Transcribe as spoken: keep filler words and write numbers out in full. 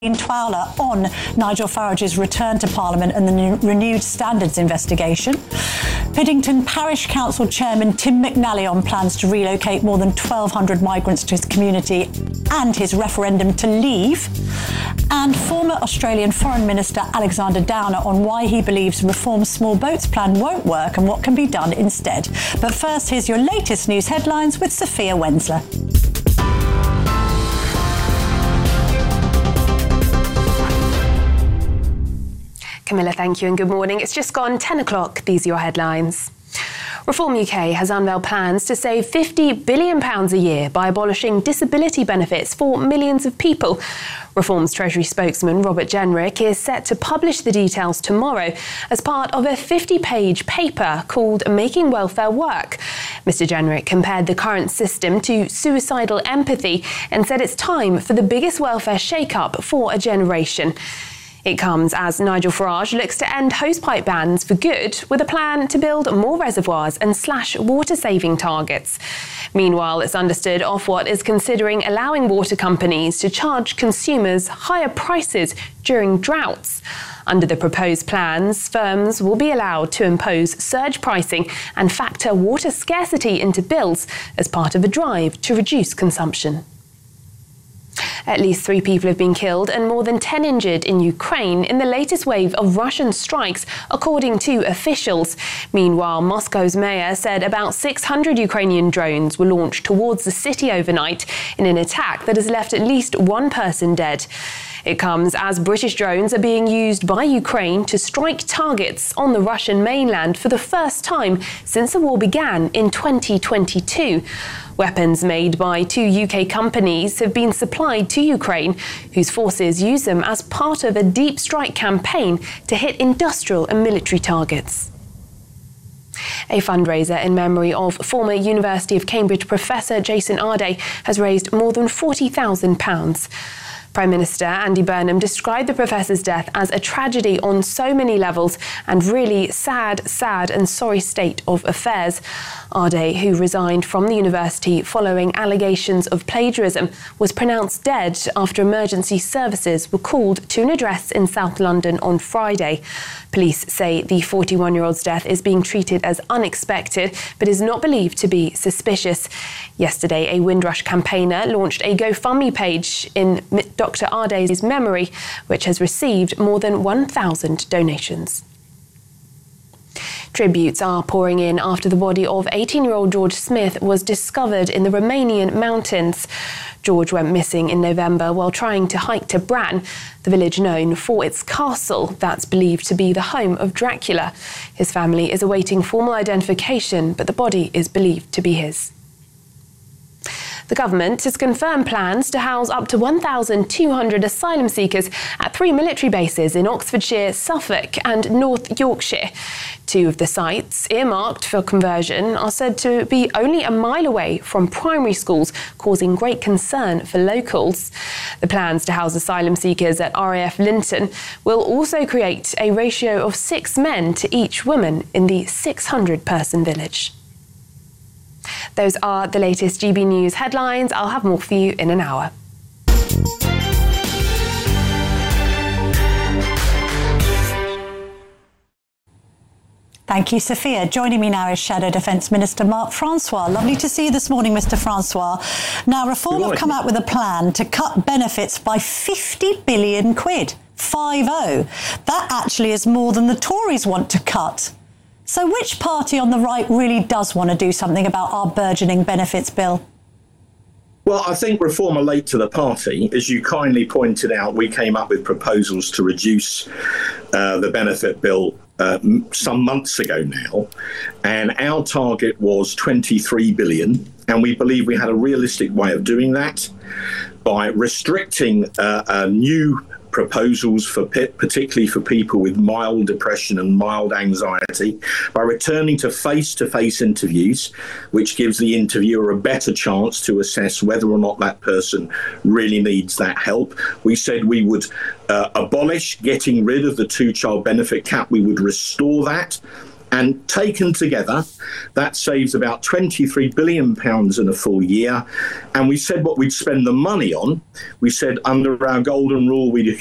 Twowler on Nigel Farage's return to Parliament and the new, renewed standards investigation. Piddington Parish Council Chairman Tim McNally on plans to relocate more than twelve hundred migrants to his community and his referendum to leave. And former Australian Foreign Minister Alexander Downer on why he believes Reform's small boats plan won't work and what can be done instead. But first, here's your latest news headlines with Sophia Wensler. Camilla, thank you and good morning. It's just gone ten o'clock. These are your headlines. Reform U K has unveiled plans to save fifty billion pounds a year by abolishing disability benefits for millions of people. Reform's Treasury spokesman Robert Jenrick is set to publish the details tomorrow as part of a fifty-page paper called Making Welfare Work. Mister Jenrick compared the current system to suicidal empathy and said it's time for the biggest welfare shake-up for a generation. It comes as Nigel Farage looks to end hosepipe bans for good with a plan to build more reservoirs and slash water-saving targets. Meanwhile, it's understood Ofwat is considering allowing water companies to charge consumers higher prices during droughts. Under the proposed plans, firms will be allowed to impose surge pricing and factor water scarcity into bills as part of a drive to reduce consumption. At least three people have been killed and more than ten injured in Ukraine in the latest wave of Russian strikes, according to officials. Meanwhile, Moscow's mayor said about six hundred Ukrainian drones were launched towards the city overnight in an attack that has left at least one person dead. It comes as British drones are being used by Ukraine to strike targets on the Russian mainland for the first time since the war began in twenty twenty-two. Weapons made by two U K companies have been supplied to Ukraine, whose forces use them as part of a deep strike campaign to hit industrial and military targets. A fundraiser in memory of former University of Cambridge professor Jason Arday has raised more than forty thousand pounds. Prime Minister Andy Burnham described the professor's death as a tragedy on so many levels and really sad, sad and sorry state of affairs. Arday, who resigned from the university following allegations of plagiarism, was pronounced dead after emergency services were called to an address in South London on Friday. Police say the forty-one-year-old's death is being treated as unexpected, but is not believed to be suspicious. Yesterday, a Windrush campaigner launched a GoFundMe page in Doctor Arday's memory, which has received more than one thousand donations. Tributes are pouring in after the body of eighteen-year-old George Smith was discovered in the Romanian mountains. George went missing in November while trying to hike to Bran, the village known for its castle that's believed to be the home of Dracula. His family is awaiting formal identification, but the body is believed to be his. The government has confirmed plans to house up to one thousand two hundred asylum seekers at three military bases in Oxfordshire, Suffolk and North Yorkshire. Two of the sites, earmarked for conversion, are said to be only a mile away from primary schools, causing great concern for locals. The plans to house asylum seekers at R A F Linton will also create a ratio of six men to each woman in the six hundred person village. Those are the latest G B News headlines. I'll have more for you in an hour. Thank you, Sophia. Joining me now is Shadow Defence Minister Mark Francois. Lovely to see you this morning, Mister Francois. Now, Reform have come out with a plan to cut benefits by fifty billion quid. five oh. That actually is more than the Tories want to cut. So which party on the right really does want to do something about our burgeoning benefits bill? Well, I think Reform are late to the party. As you kindly pointed out, we came up with proposals to reduce uh, the benefit bill uh, some months ago now. And our target was twenty-three billion. And we believe we had a realistic way of doing that by restricting uh, a new proposals for particularly for people with mild depression and mild anxiety by returning to face-to-face interviews, which gives the interviewer a better chance to assess whether or not that person really needs that help. We said we would uh, abolish getting rid of the two-child benefit cap. We would restore that And taken together, that saves about twenty-three billion pounds in a full year. And we said what we'd spend the money on. We said under our golden rule, we'd